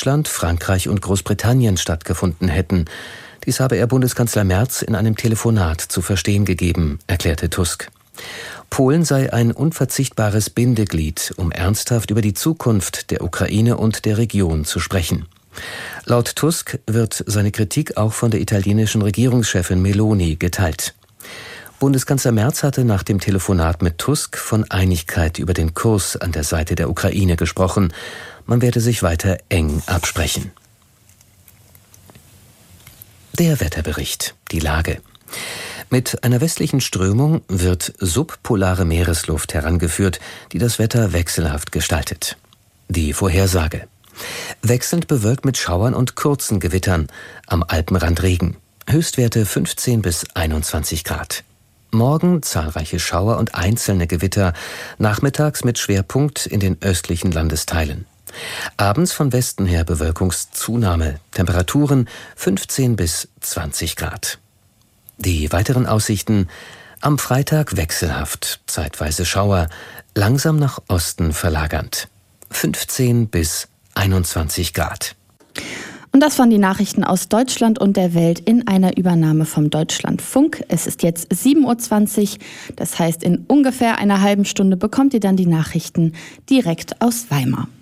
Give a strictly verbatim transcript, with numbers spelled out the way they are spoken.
Deutschland, Frankreich und Großbritannien stattgefunden hätten. Dies habe er Bundeskanzler Merz in einem Telefonat zu verstehen gegeben, erklärte Tusk. Polen sei ein unverzichtbares Bindeglied, um ernsthaft über die Zukunft der Ukraine und der Region zu sprechen. Laut Tusk wird seine Kritik auch von der italienischen Regierungschefin Meloni geteilt. Bundeskanzler Merz hatte nach dem Telefonat mit Tusk von Einigkeit über den Kurs an der Seite der Ukraine gesprochen. Man werde sich weiter eng absprechen. Der Wetterbericht, die Lage. Mit einer westlichen Strömung wird subpolare Meeresluft herangeführt, die das Wetter wechselhaft gestaltet. Die Vorhersage. Wechselnd bewölkt mit Schauern und kurzen Gewittern, am Alpenrand Regen. Höchstwerte fünfzehn bis einundzwanzig Grad. Morgen zahlreiche Schauer und einzelne Gewitter, nachmittags mit Schwerpunkt in den östlichen Landesteilen. Abends von Westen her Bewölkungszunahme, Temperaturen fünfzehn bis zwanzig Grad. Die weiteren Aussichten: am Freitag wechselhaft, zeitweise Schauer, langsam nach Osten verlagernd. fünfzehn bis einundzwanzig Grad. Und das waren die Nachrichten aus Deutschland und der Welt in einer Übernahme vom Deutschlandfunk. Es ist jetzt sieben Uhr zwanzig, das heißt, in ungefähr einer halben Stunde bekommt ihr dann die Nachrichten direkt aus Weimar.